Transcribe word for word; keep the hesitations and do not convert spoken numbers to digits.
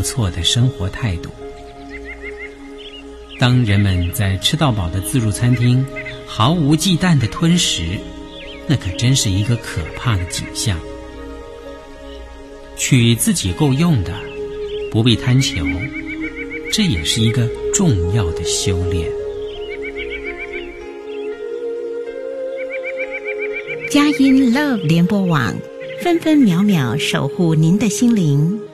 错的生活态度。当人们在吃到饱的自助餐厅毫无忌惮地吞食，那可真是一个可怕的景象。取自己够用的，不必贪求，这也是一个重要的修炼。 佳音 Love 联播网，分分秒秒守护您的心灵。